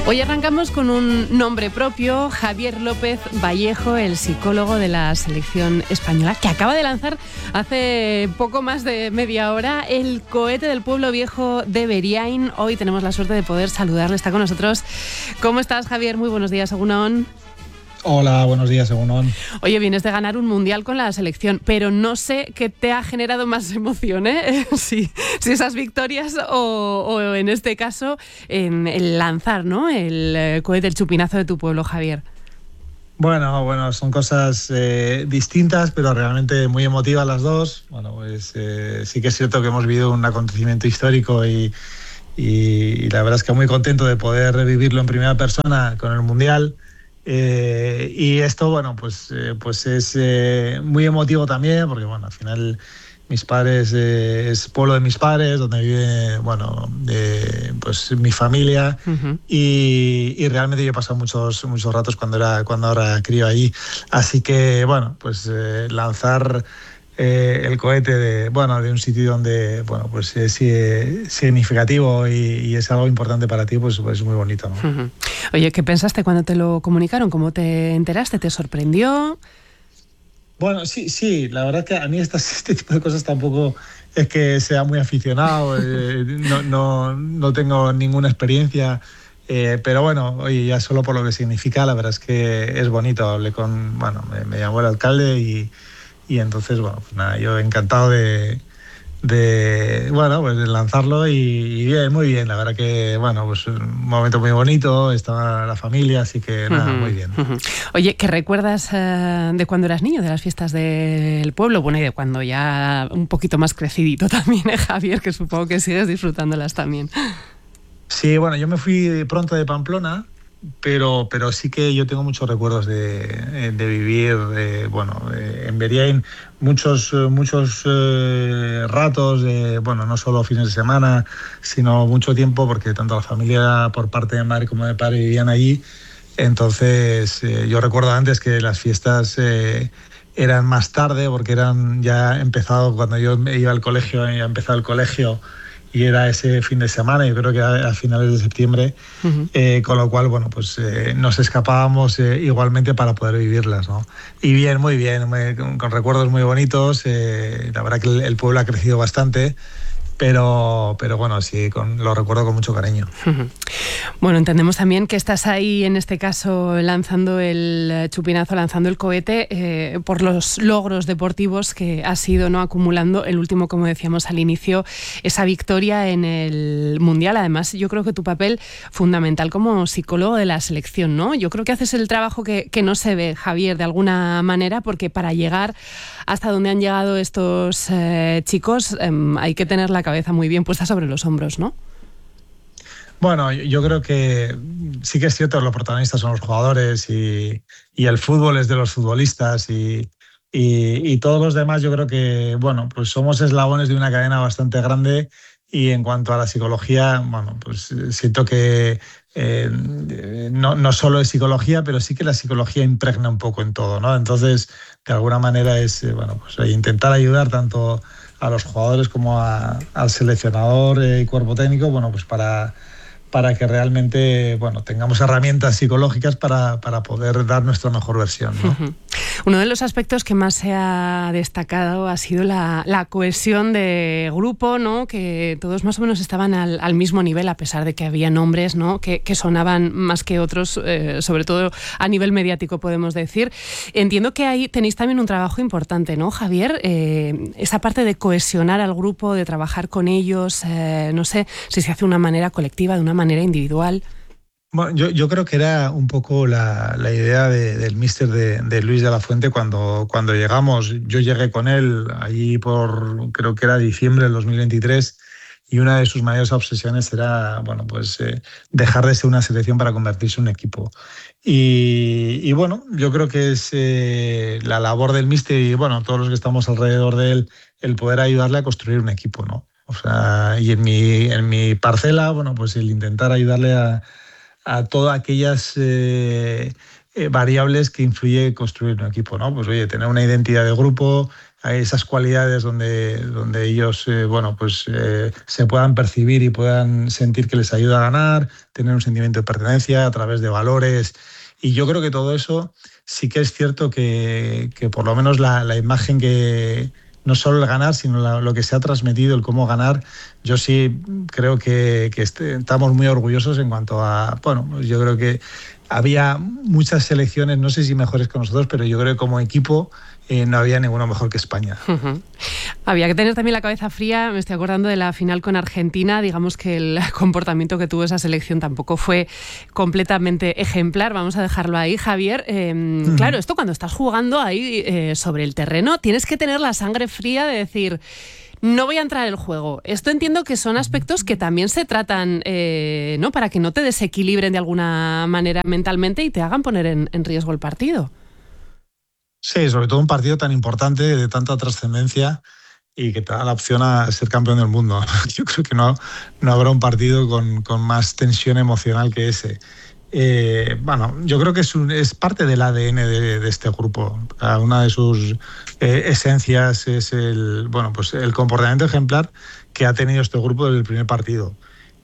Hoy arrancamos con un nombre propio, Javier López Vallejo, el psicólogo de la selección española, que acaba de lanzar hace poco más de media hora el cohete del pueblo viejo de Beriain. Hoy tenemos la suerte de poder saludarle, está con nosotros. ¿Cómo estás, Javier? Muy buenos días, Egunon. Hola, buenos días, Egunon. Oye, vienes de ganar un mundial con la selección, pero no sé qué te ha generado más emoción, ¿eh? si esas victorias o en este caso en el lanzar, ¿no? El cohete, el chupinazo de tu pueblo, Javier. Bueno, son cosas distintas, pero realmente muy emotivas las dos. Bueno, pues sí que es cierto que hemos vivido un acontecimiento histórico y la verdad es que muy contento de poder revivirlo en primera persona con el mundial. Y esto, bueno, pues es muy emotivo también, porque bueno, al final mis padres es pueblo de mis padres, donde vive, bueno, pues mi familia. Uh-huh. y realmente yo he pasado muchos ratos cuando era crío allí, así que bueno, pues lanzar el cohete de un sitio donde pues es significativo y es algo importante para ti, pues es muy bonito, ¿no? Uh-huh. Oye, ¿qué pensaste cuando te lo comunicaron? ¿Cómo te enteraste? ¿Te sorprendió? Bueno, sí, la verdad que a mí este tipo de cosas tampoco es que sea muy aficionado, no tengo ninguna experiencia, pero bueno, oye, ya solo por lo que significa, la verdad es que es bonito. Hablé me llamó el alcalde y entonces, bueno, pues nada, yo encantado de lanzarlo y bien, muy bien. La verdad que, bueno, pues un momento muy bonito, estaba la familia, así que nada, muy bien. Uh-huh. Oye, ¿qué recuerdas de cuando eras niño, de las fiestas del pueblo? Bueno, y de cuando ya un poquito más crecidito también, Javier, que supongo que sigues disfrutándolas también. Sí, bueno, yo me fui pronto de Pamplona, pero sí que yo tengo muchos recuerdos de vivir en Beriain, muchos ratos, no solo fines de semana, sino mucho tiempo, porque tanto la familia por parte de madre como de padre vivían allí. Entonces yo recuerdo antes que las fiestas eran más tarde, porque eran ya empezado cuando yo iba al colegio, ya empezado el colegio, y era ese fin de semana, yo creo que a finales de septiembre, uh-huh. Con lo cual, bueno, pues nos escapábamos igualmente para poder vivirlas, ¿no? Y bien, muy bien, con recuerdos muy bonitos. La verdad que el pueblo ha crecido bastante, pero bueno, sí, lo recuerdo con mucho cariño. Uh-huh. Bueno, entendemos también que estás ahí, en este caso, lanzando el chupinazo, lanzando el cohete, por los logros deportivos que has ido, ¿no?, acumulando. El último, como decíamos al inicio, esa victoria en el Mundial. Además, yo creo que tu papel fundamental como psicólogo de la selección, ¿no? Yo creo que haces el trabajo que no se ve, Javier, de alguna manera, porque para llegar hasta donde han llegado estos chicos hay que tener la cabeza muy bien puesta sobre los hombros, ¿no? Bueno, yo creo que sí que es cierto, los protagonistas son los jugadores y el fútbol es de los futbolistas y todos los demás. Yo creo que, bueno, pues somos eslabones de una cadena bastante grande, y en cuanto a la psicología, bueno, pues siento que no solo es psicología, pero sí que la psicología impregna un poco en todo, ¿no? Entonces, de alguna manera es intentar ayudar tanto a los jugadores como al seleccionador y cuerpo técnico, bueno, pues para que realmente, bueno, tengamos herramientas psicológicas para poder dar nuestra mejor versión, ¿no? Uh-huh. Uno de los aspectos que más se ha destacado ha sido la cohesión de grupo, ¿no? Que todos más o menos estaban al mismo nivel, a pesar de que había nombres, ¿no?, que sonaban más que otros, sobre todo a nivel mediático, podemos decir. Entiendo que ahí tenéis también un trabajo importante, ¿no, Javier? Esa parte de cohesionar al grupo, de trabajar con ellos, no sé si se hace de una manera colectiva, de una manera individual. Bueno, yo creo que era un poco la idea del míster de Luis de la Fuente cuando llegamos. Yo llegué con él allí creo que era diciembre del 2023, y una de sus mayores obsesiones era, dejar de ser una selección para convertirse en un equipo. Y bueno, yo creo que es la labor del míster y, bueno, todos los que estamos alrededor de él, el poder ayudarle a construir un equipo, ¿no? O sea, y en mi parcela, bueno, pues el intentar ayudarle a todas aquellas variables que influye construir un equipo, ¿no? Pues oye, tener una identidad de grupo, hay esas cualidades donde ellos se puedan percibir y puedan sentir que les ayuda a ganar, tener un sentimiento de pertenencia a través de valores. Y yo creo que todo eso sí que es cierto que por lo menos la imagen que no solo el ganar, sino lo que se ha transmitido, el cómo ganar, yo sí creo que estamos muy orgullosos en cuanto a, bueno, yo creo que había muchas selecciones, no sé si mejores que nosotros, pero yo creo que como equipo no había ninguno mejor que España. Uh-huh. Había que tener también la cabeza fría. Me estoy acordando de la final con Argentina. Digamos que el comportamiento que tuvo esa selección tampoco fue completamente ejemplar. Vamos a dejarlo ahí, Javier. Claro, esto cuando estás jugando ahí sobre el terreno, tienes que tener la sangre fría de decir... No voy a entrar en el juego. Esto entiendo que son aspectos que también se tratan, ¿no? Para que no te desequilibren de alguna manera mentalmente y te hagan poner en riesgo el partido. Sí, sobre todo un partido tan importante, de tanta trascendencia y que te da la opción a ser campeón del mundo. Yo creo que no habrá un partido con más tensión emocional que ese. Yo creo que es parte del ADN de este grupo. Una de sus esencias es el comportamiento ejemplar que ha tenido este grupo desde el primer partido.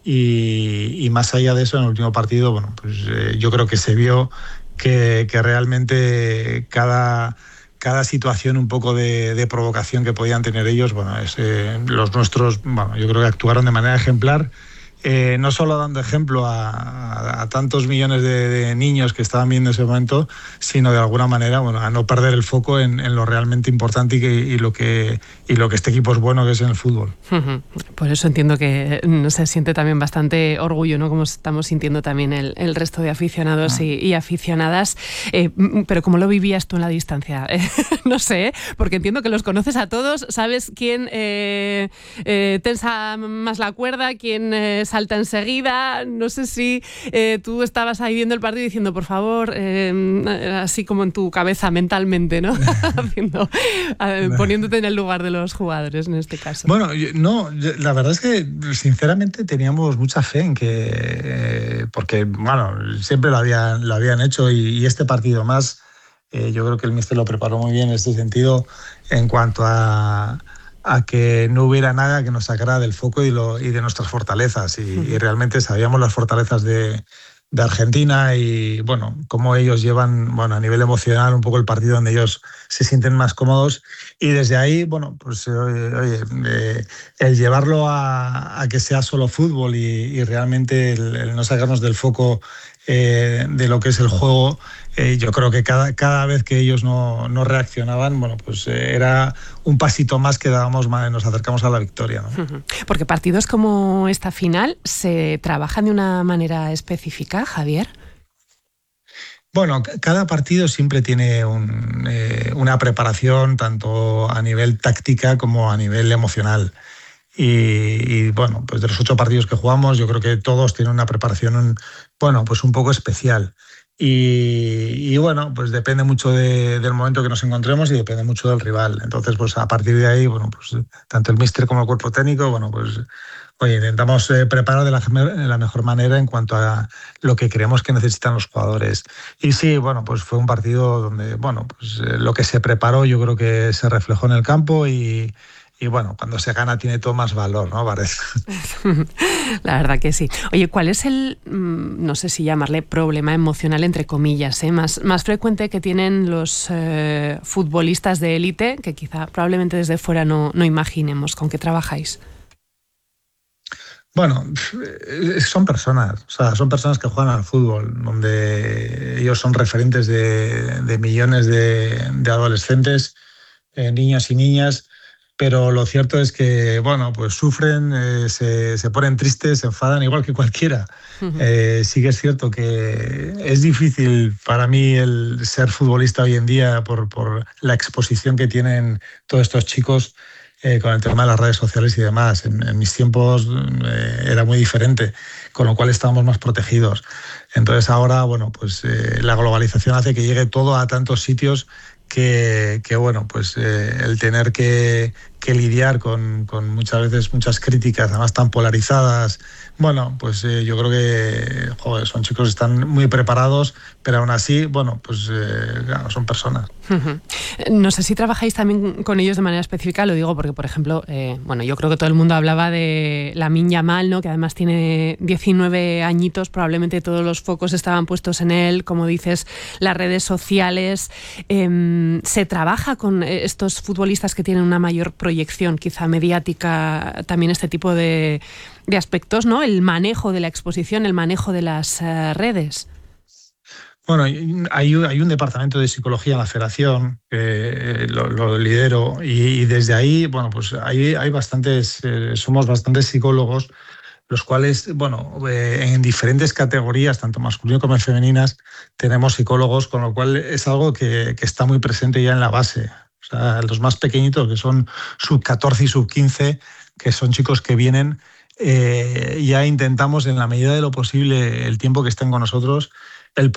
Y más allá de eso, en el último partido, yo creo que se vio que realmente cada situación un poco de provocación que podían tener ellos, los nuestros, yo creo que actuaron de manera ejemplar. No solo dando ejemplo a tantos millones de niños que estaban viendo ese momento, sino de alguna manera a no perder el foco en lo realmente importante y lo que este equipo es bueno, que es en el fútbol. Por eso entiendo que se siente también bastante orgullo, ¿no? Como estamos sintiendo también el resto de aficionados y aficionadas. Pero ¿cómo lo vivías tú en la distancia? No sé, porque entiendo que los conoces a todos, sabes quién tensa más la cuerda, quién salta enseguida. No sé si tú estabas ahí viendo el partido diciendo, por favor, así como en tu cabeza mentalmente, ¿no? Poniéndote en el lugar de los jugadores en este caso. Bueno, la verdad es que sinceramente teníamos mucha fe en que, porque siempre lo habían hecho y este partido más, yo creo que el míster lo preparó muy bien en este sentido en cuanto a que no hubiera nada que nos sacara del foco y de nuestras fortalezas. Y realmente sabíamos las fortalezas de Argentina y, cómo ellos llevan, a nivel emocional, un poco el partido donde ellos se sienten más cómodos. Y desde ahí, el llevarlo a que sea solo fútbol y realmente el no sacarnos del foco de lo que es el juego, yo creo que cada vez que ellos no reaccionaban, era un pasito más que dábamos, nos acercamos a la victoria, ¿no? Porque partidos como esta final se trabajan de una manera específica, Javier. Bueno, cada partido siempre tiene una preparación tanto a nivel táctica como a nivel emocional. Y de los 8 partidos que jugamos, yo creo que todos tienen una preparación un poco especial. Y depende mucho del momento que nos encontremos y depende mucho del rival. Entonces, a partir de ahí, tanto el míster como el cuerpo técnico, intentamos preparar de la mejor manera en cuanto a lo que creemos que necesitan los jugadores. Y sí, fue un partido donde, lo que se preparó yo creo que se reflejó en el campo y cuando se gana tiene todo más valor, ¿no? Parece. La verdad que sí. Oye, ¿cuál es el, no sé si llamarle problema emocional, entre comillas, más frecuente que tienen los futbolistas de élite, que quizá probablemente desde fuera no imaginemos con qué trabajáis? Son personas, son personas que juegan al fútbol, donde ellos son referentes de millones de adolescentes, niños y niñas. Pero lo cierto es que, sufren, se ponen tristes, se enfadan igual que cualquiera. Sí que es cierto que es difícil para mí el ser futbolista hoy en día por la exposición que tienen todos estos chicos con el tema de las redes sociales y demás. En mis tiempos era muy diferente, con lo cual estábamos más protegidos. Entonces ahora, la globalización hace que llegue todo a tantos sitios que el tener que que lidiar con muchas veces muchas críticas, además tan polarizadas. Bueno, pues yo creo que son chicos que están muy preparados, pero aún así, bueno, pues claro, son personas. No sé si trabajáis también con ellos de manera específica, lo digo porque, por ejemplo, bueno, yo creo que todo el mundo hablaba de Lamine Yamal, ¿no? Que además tiene 19 añitos, probablemente todos los focos estaban puestos en él, como dices, las redes sociales. ¿Se trabaja con estos futbolistas que tienen una mayor proyección, quizá mediática, también este tipo de aspectos, ¿no? El manejo de la exposición, el manejo de las redes. Bueno, hay un departamento de psicología en la federación, lo lidero, y desde ahí, bueno, pues hay bastantes, somos bastantes psicólogos, los cuales, bueno, en diferentes categorías, tanto masculinas como femeninas, tenemos psicólogos, con lo cual es algo que está muy presente ya en la base. O sea, los más pequeñitos, que son sub-14 y sub-15, que son chicos que vienen, ya intentamos, en la medida de lo posible, el tiempo que estén con nosotros, el